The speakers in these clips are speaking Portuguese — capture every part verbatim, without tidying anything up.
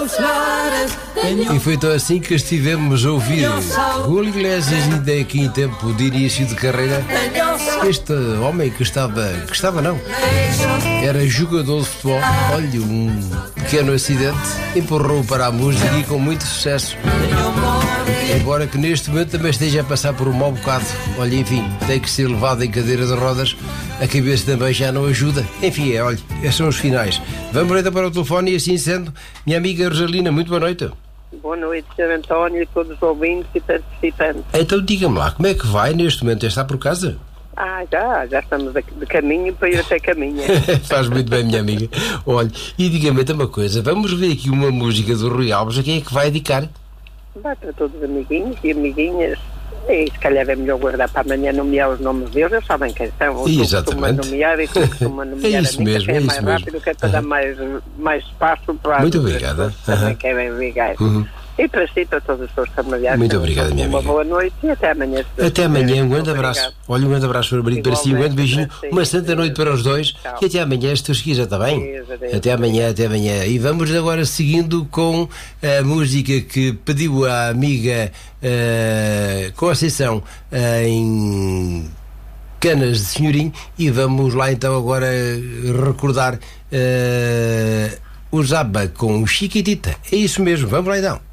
E foi então assim que estivemos a ouvir Julio Iglesias, ainda aqui em tempo de início de carreira. Este homem que estava, que estava não, era jogador de futebol. Olha, um pequeno acidente empurrou para a música e com muito sucesso. Embora que neste momento também esteja a passar por um mau bocado. Olha, enfim, tem que ser levado em cadeira de rodas. A cabeça também já não ajuda. Enfim, é, olha, esses são os finais. Vamos então para o telefone e assim sendo, minha amiga Rosalina, muito boa noite. Boa noite, senhor António, e todos os ouvintes e participantes. Então diga-me lá, como é que vai neste momento? Está por casa? Ah, já, já estamos de caminho para ir até caminho. Faz muito bem, minha amiga. Olha, e diga-me então uma coisa, vamos ver aqui uma música do Rui Alves, a quem é que vai dedicar? Vai para todos os amiguinhos e amiguinhas. E se calhar é melhor guardar para amanhã nomear os nomes deles, eles sabem quem são. Eu Exatamente. costumo nomear e tu costuma nomear É isso a mim, mesmo, que é, é mais isso rápido, mesmo. que é para Uhum. dar mais, mais espaço para Muito as obrigada. pessoas que também Uhum. querem ligar. Uhum. E para si, para todos os seus familiares. Muito obrigado, minha uma amiga. boa noite e até amanhã. Até amanhã, um grande Obrigado. abraço. Olha, um grande abraço para o marido, para si, um grande beijinho, Igualmente, para si. uma santa noite para os dois. Tchau. E até amanhã, se Deus quiser, está bem? Adeus, adeus. Até amanhã, até amanhã. E vamos agora seguindo com a música que pediu a amiga uh, Conceição uh, em Canas de Senhorim. E vamos lá então agora recordar uh, o Zaba com o Chiquitita. É isso mesmo, vamos lá então.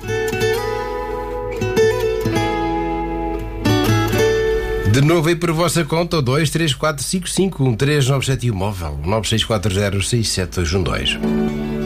De novo aí por vossa conta, o dois três quatro cinco cinco um três nove sete e o móvel nove seis quatro zero seis sete dois um dois.